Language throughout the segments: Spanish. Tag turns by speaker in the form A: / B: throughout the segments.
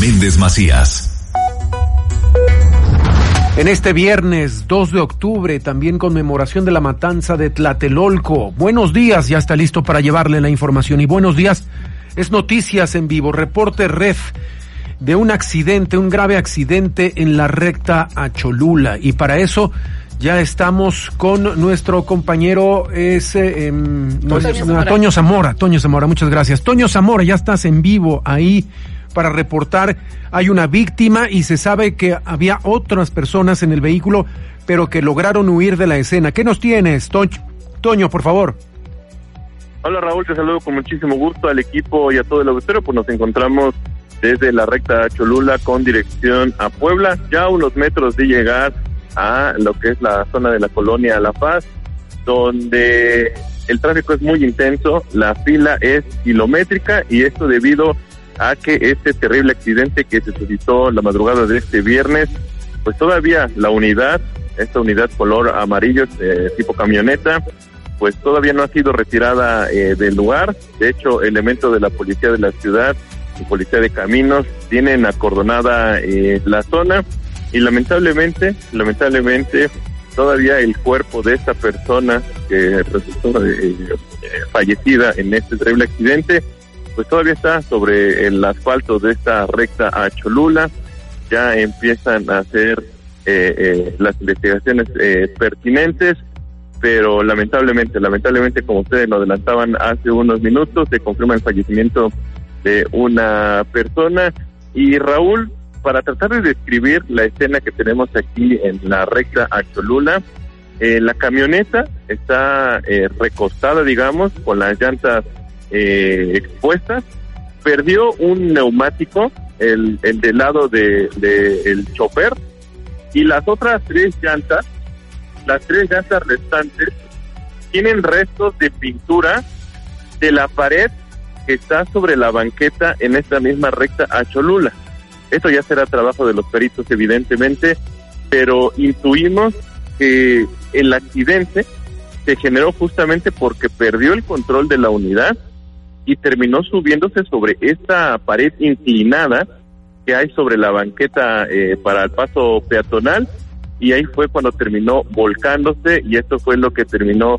A: Méndez Macías.
B: En este viernes 2 de octubre, también conmemoración de la matanza de Tlatelolco. Buenos días, ya está listo para llevarle la información. Y buenos días, es Noticias en Vivo, reporte REF de un accidente, un grave accidente en la recta a Cholula. Y para eso ya estamos con nuestro compañero, Toño Zamora. Toño Zamora, muchas gracias. Toño Zamora, ya estás en vivo ahí para reportar. Hay una víctima y se sabe que había otras personas en el vehículo, pero que lograron huir de la escena. ¿Qué nos tienes, Toño, por favor?
C: Hola Raúl, te saludo con muchísimo gusto al equipo y a todo el auditorio. Pues nos encontramos desde la recta Cholula con dirección a Puebla, ya a unos metros de llegar a lo que es la zona de la colonia La Paz, donde el tráfico es muy intenso, la fila es kilométrica, y esto debido a que este terrible accidente que se suscitó la madrugada de este viernes, pues todavía la unidad, esta unidad color amarillo, tipo camioneta, pues todavía no ha sido retirada del lugar. De hecho, elementos de la policía de la ciudad y policía de caminos tienen acordonada la zona, y lamentablemente todavía el cuerpo de esta persona que resultó fallecida en este terrible accidente, pues todavía está sobre el asfalto de esta recta a Cholula. Ya empiezan a hacer las investigaciones pertinentes, pero lamentablemente, como ustedes lo adelantaban hace unos minutos, se confirma el fallecimiento de una persona. Y Raúl, para tratar de describir la escena que tenemos aquí en la recta a Cholula, la camioneta está recostada, digamos, con las llantas expuestas, perdió un neumático, el del lado de el chofer, y las otras tres llantas restantes tienen restos de pintura de la pared que está sobre la banqueta en esta misma recta a Cholula. Esto ya será trabajo de los peritos, evidentemente, pero intuimos que el accidente se generó justamente porque perdió el control de la unidad y terminó subiéndose sobre esta pared inclinada que hay sobre la banqueta para el paso peatonal, y ahí fue cuando terminó volcándose, y esto fue lo que terminó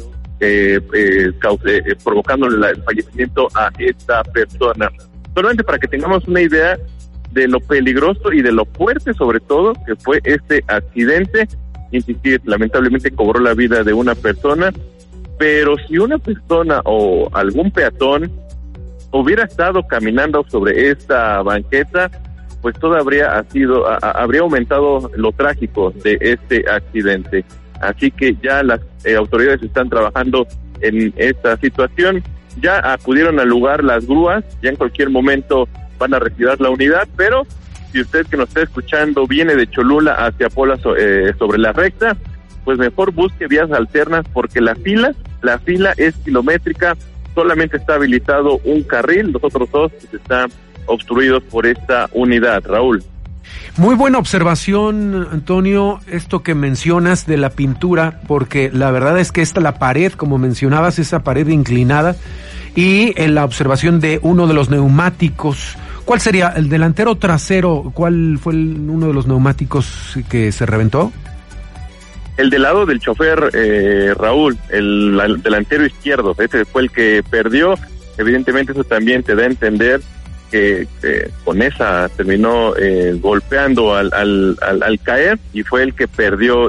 C: provocándole el fallecimiento a esta persona. Solamente para que tengamos una idea de lo peligroso y de lo fuerte, sobre todo, que fue este accidente. Insistir, lamentablemente cobró la vida de una persona, pero si una persona o algún peatón hubiera estado caminando sobre esta banqueta, pues todo habría aumentado lo trágico de este accidente. Así que ya las autoridades están trabajando en esta situación. Ya acudieron al lugar las grúas, ya en cualquier momento van a retirar la unidad, pero si usted que nos está escuchando viene de Cholula hacia Puebla sobre la recta, pues mejor busque vías alternas, porque la fila es kilométrica. Solamente está habilitado un carril, los otros dos están obstruidos por esta unidad, Raúl.
B: Muy buena observación, Antonio, esto que mencionas de la pintura, porque la verdad es que la pared, como mencionabas, esa pared inclinada, y en la observación de uno de los neumáticos. ¿Cuál sería? ¿El delantero o trasero? ¿Cuál fue uno de los neumáticos que se reventó?
C: El del lado del chofer, Raúl, el delantero izquierdo, ese fue el que perdió. Evidentemente eso también te da a entender que con esa terminó golpeando al caer, y fue el que perdió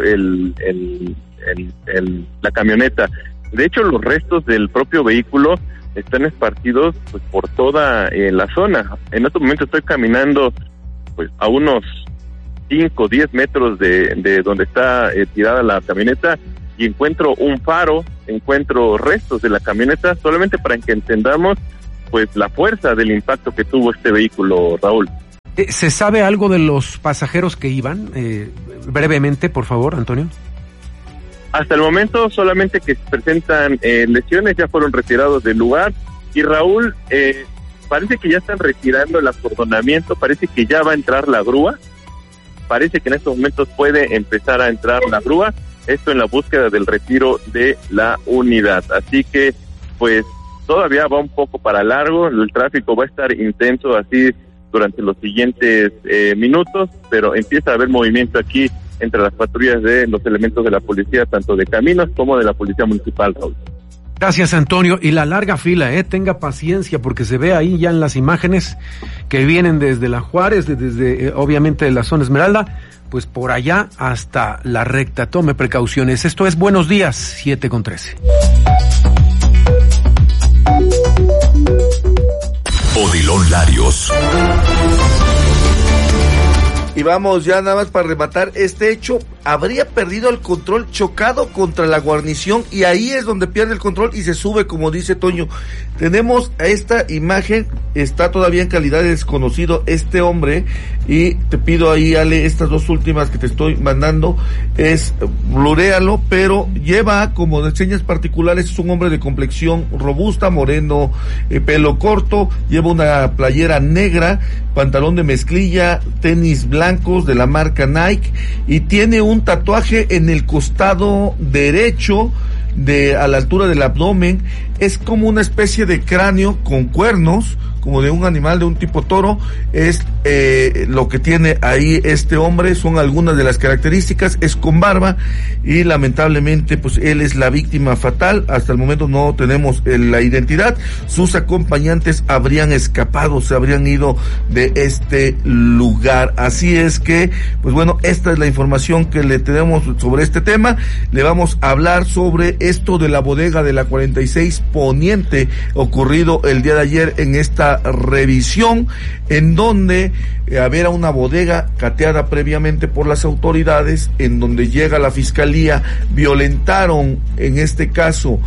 C: la camioneta. De hecho, los restos del propio vehículo están esparcidos pues por toda la zona. En este momento estoy caminando pues a unos 5 o 10 metros de donde está tirada la camioneta, y encuentro un faro, encuentro restos de la camioneta, solamente para que entendamos pues la fuerza del impacto que tuvo este vehículo, Raúl.
B: ¿Se sabe algo de los pasajeros que iban? Brevemente, por favor, Antonio.
C: Hasta el momento solamente que se presentan lesiones, ya fueron retirados del lugar. Y Raúl, parece que ya están retirando el acordonamiento, parece que ya va a entrar la grúa, parece que en estos momentos puede empezar a entrar la grúa, esto en la búsqueda del retiro de la unidad. Así que pues todavía va un poco para largo, el tráfico va a estar intenso así durante los siguientes minutos, pero empieza a haber movimiento aquí entre las patrullas de los elementos de la policía, tanto de caminos como de la policía municipal, Raúl.
B: Gracias, Antonio. Y la larga fila, tenga paciencia, porque se ve ahí ya en las imágenes que vienen desde la Juárez, desde obviamente la zona Esmeralda, pues por allá hasta la recta. Tome precauciones. Esto es Buenos Días, 7:13.
A: Odilon Larios.
D: Y vamos ya nada más para rematar este hecho. Habría perdido el control, chocado contra la guarnición, y ahí es donde pierde el control y se sube, como dice Toño. Tenemos esta imagen, está todavía en calidad de desconocido este hombre, y te pido ahí, Ale, estas dos últimas que te estoy mandando, bluréalo, pero lleva como de señas particulares, es un hombre de complexión robusta, moreno, pelo corto, lleva una playera negra, pantalón de mezclilla, tenis blancos de la marca Nike, y tiene un tatuaje en el costado derecho a la altura del abdomen. Es como una especie de cráneo con cuernos, como de un animal de un tipo toro. Es lo que tiene ahí este hombre, son algunas de las características. Es con barba y lamentablemente pues él es la víctima fatal. Hasta el momento no tenemos la identidad. Sus acompañantes habrían escapado, se habrían ido de este lugar. Así es que, pues bueno, esta es la información que le tenemos sobre este tema. Le vamos a hablar sobre esto de la bodega de la 46 Poniente, ocurrido el día de ayer en esta revisión, en donde había una bodega cateada previamente por las autoridades, en donde llega la fiscalía, violentaron en este caso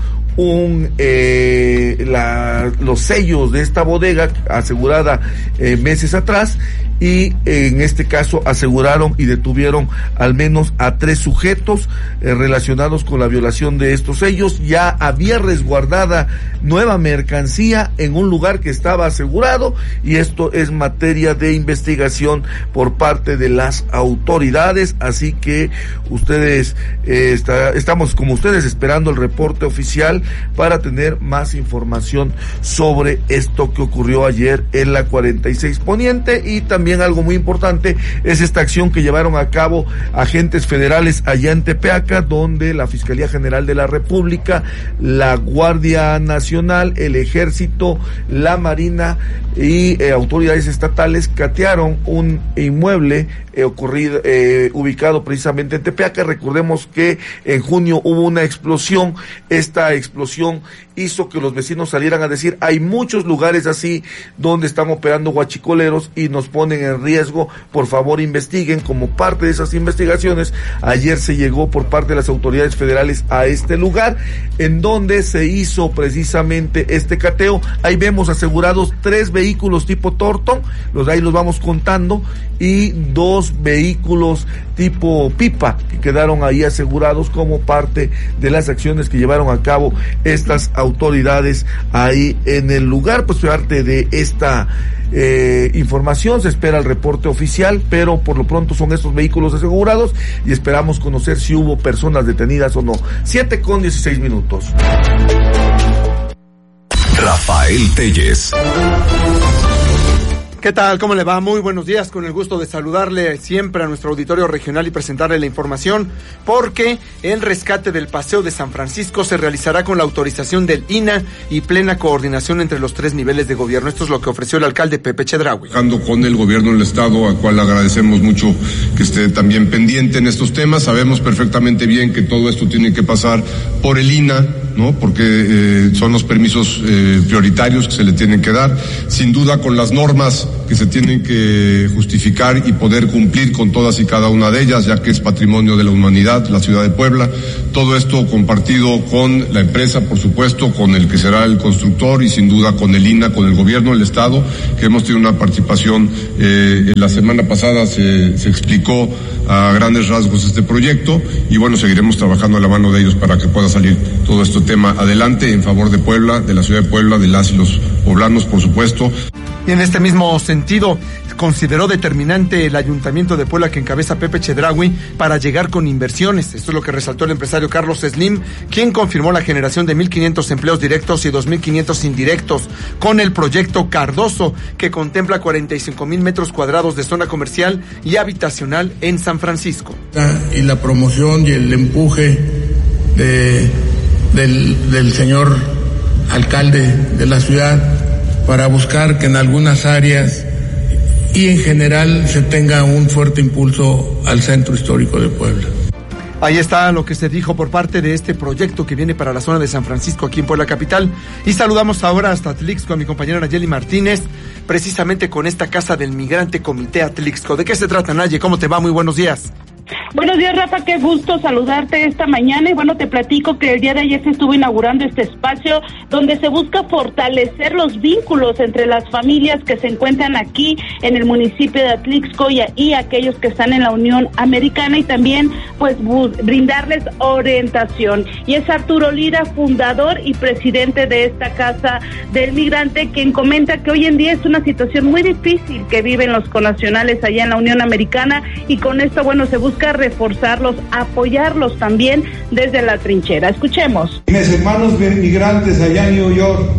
D: los sellos de esta bodega asegurada meses atrás, y en este caso aseguraron y detuvieron al menos a 3 sujetos relacionados con la violación de estos sellos. Ya había resguardada nueva mercancía en un lugar que estaba asegurado, y esto es materia de investigación por parte de las autoridades. Así que ustedes estamos como ustedes esperando el reporte oficial para tener más información sobre esto que ocurrió ayer en la 46 Poniente. Y también algo muy importante es esta acción que llevaron a cabo agentes federales allá en Tepeaca, donde la Fiscalía General de la República, la Guardia Nacional, el Ejército, la Marina y autoridades estatales catearon un inmueble ubicado precisamente en Tepeaca. Recordemos que en junio hubo una explosión. Esta explosión hizo que los vecinos salieran a decir: hay muchos lugares así donde están operando huachicoleros y nos ponen en riesgo, por favor investiguen. Como parte de esas investigaciones, ayer se llegó por parte de las autoridades federales a este lugar, en donde se hizo precisamente este cateo. Ahí vemos asegurados 3 vehículos tipo Torton, ahí los vamos contando, y 2 vehículos tipo pipa que quedaron ahí asegurados como parte de las acciones que llevaron a cabo estas autoridades ahí en el lugar. Pues parte de esta información se espera el reporte oficial, pero por lo pronto son estos vehículos asegurados y esperamos conocer si hubo personas detenidas o no. 7:16.
A: Rafael Telles.
E: ¿Qué tal? ¿Cómo le va? Muy buenos días, con el gusto de saludarle siempre a nuestro auditorio regional y presentarle la información, porque el rescate del Paseo de San Francisco se realizará con la autorización del INAH y plena coordinación entre los 3 niveles de gobierno. Esto es lo que ofreció el alcalde Pepe Chedraui.
F: Con el gobierno del estado, al cual agradecemos mucho que esté también pendiente en estos temas. Sabemos perfectamente bien que todo esto tiene que pasar por el INAH, ¿no? Porque son los permisos prioritarios que se le tienen que dar, sin duda con las normas que se tienen que justificar y poder cumplir con todas y cada una de ellas, ya que es patrimonio de la humanidad, la ciudad de Puebla. Todo esto compartido con la empresa, por supuesto, con el que será el constructor y sin duda con el INAH, con el gobierno del estado, que hemos tenido una participación. La semana pasada se explicó a grandes rasgos este proyecto y bueno, seguiremos trabajando a la mano de ellos para que pueda salir todo este tema adelante en favor de Puebla, de la ciudad de Puebla, de las y los poblanos, por supuesto.
E: Y en este mismo sentido, Consideró determinante el Ayuntamiento de Puebla que encabeza Pepe Chedraui para llegar con inversiones. Esto es lo que resaltó el empresario Carlos Slim, quien confirmó la generación de 1,500 empleos directos y 2,500 indirectos con el proyecto Cardoso, que contempla 45,000 metros cuadrados de zona comercial y habitacional en San Francisco.
G: Y la promoción y el empuje del señor alcalde de la ciudad para buscar que en algunas áreas y en general se tenga un fuerte impulso al centro histórico de Puebla.
E: Ahí está lo que se dijo por parte de este proyecto que viene para la zona de San Francisco, aquí en Puebla capital. Y saludamos ahora hasta Atlixco a mi compañera Nayeli Martínez, precisamente con esta Casa del Migrante Comité Atlixco. ¿De qué se trata, Naye? ¿Cómo te va? Muy buenos días.
H: Buenos días, Rafa, qué gusto saludarte esta mañana y bueno, te platico que el día de ayer se estuvo inaugurando este espacio donde se busca fortalecer los vínculos entre las familias que se encuentran aquí en el municipio de Atlixco y aquellos que están en la Unión Americana y también pues brindarles orientación. Y es Arturo Lira, fundador y presidente de esta Casa del Migrante, quien comenta que hoy en día es una situación muy difícil que viven los connacionales allá en la Unión Americana y con esto, bueno, se busca reforzarlos, apoyarlos también desde la trinchera. Escuchemos.
I: Mis hermanos migrantes allá en New York,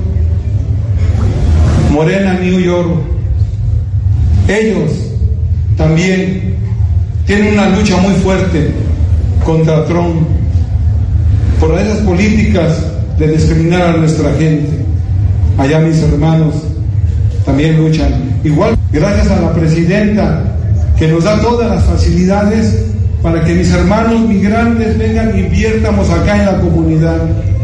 I: Morena, New York, ellos también tienen una lucha muy fuerte contra Trump por esas políticas de discriminar a nuestra gente. Allá mis hermanos también luchan. Igual, gracias a la presidenta que nos da todas las facilidades para que mis hermanos migrantes vengan e inviértamos acá en la comunidad.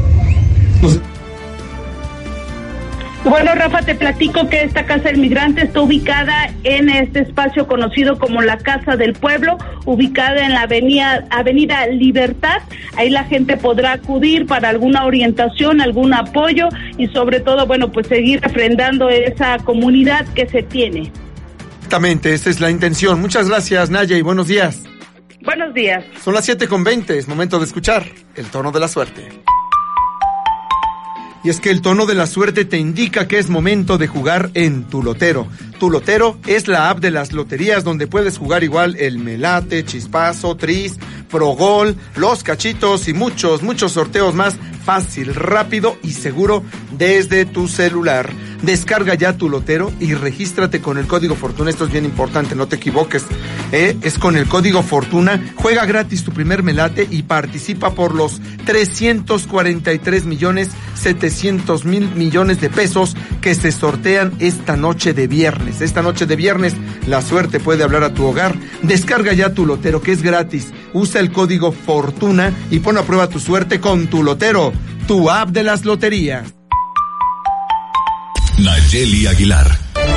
H: Bueno, Rafa, te platico que esta Casa del Migrante está ubicada en este espacio conocido como la Casa del Pueblo, ubicada en la Avenida Libertad. Ahí la gente podrá acudir para alguna orientación, algún apoyo y sobre todo, bueno, pues seguir refrendando esa comunidad que se tiene.
E: Exactamente, esa es la intención. Muchas gracias, Naya, y buenos días.
H: Buenos días.
E: Son las 7:20, es momento de escuchar el tono de la suerte. Y es que el tono de la suerte te indica que es momento de jugar en Tu Lotero. Tu Lotero es la app de las loterías donde puedes jugar igual el Melate, Chispazo, Tris, Progol, Los Cachitos y muchos sorteos más fácil, rápido y seguro desde tu celular. Descarga ya Tu Lotero y regístrate con el código Fortuna. Esto es bien importante, no te equivoques. Es con el código Fortuna. Juega gratis tu primer Melate y participa por los 343,700,000,000 de pesos que se sortean esta noche de viernes. Esta noche de viernes la suerte puede hablar a tu hogar. Descarga ya Tu Lotero, que es gratis. Usa el código Fortuna y pon a prueba tu suerte con Tu Lotero, tu app de las loterías.
A: Nayeli Aguilar.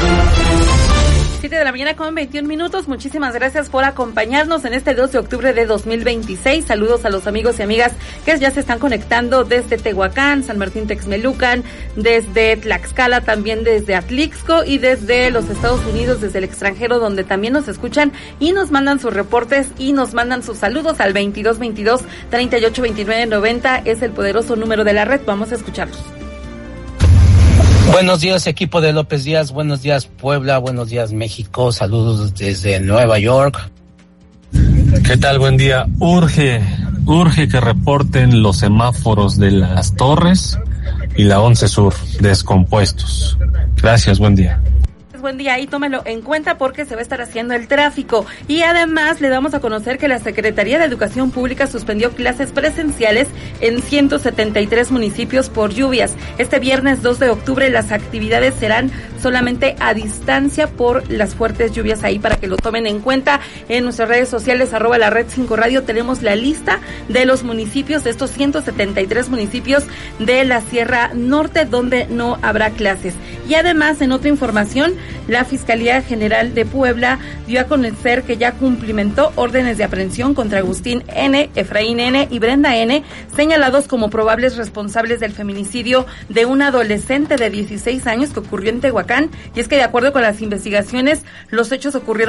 J: 7 de la mañana con 21 minutos. Muchísimas gracias por acompañarnos en este 2 de octubre de 2026. Saludos a los amigos y amigas que ya se están conectando desde Tehuacán, San Martín Texmelucan, desde Tlaxcala, también desde Atlixco y desde los Estados Unidos, desde el extranjero, donde también nos escuchan y nos mandan sus reportes y nos mandan sus saludos al 2222-382990. Es el poderoso número de la red. Vamos a escucharlos.
K: Buenos días, equipo de López Díaz. Buenos días, Puebla. Buenos días, México. Saludos desde Nueva York.
L: ¿Qué tal? Buen día. Urge que reporten los semáforos de las Torres y la 11 Sur descompuestos. Gracias, buen día.
J: Buen día y tómelo en cuenta porque se va a estar haciendo el tráfico. Y además le damos a conocer que la Secretaría de Educación Pública suspendió clases presenciales en 173 municipios por lluvias. Este viernes 2 de octubre las actividades serán solamente a distancia por las fuertes lluvias ahí para que lo tomen en cuenta. En nuestras redes sociales @la red 5 radio tenemos la lista de los municipios, de estos 173 municipios de la Sierra Norte donde no habrá clases. Y además, en otra información, la Fiscalía General de Puebla dio a conocer que ya cumplimentó órdenes de aprehensión contra Agustín N., Efraín N. y Brenda N., señalados como probables responsables del feminicidio de un adolescente de 16 años que ocurrió en Tehuacán. Y es que de acuerdo con las investigaciones, los hechos ocurrieron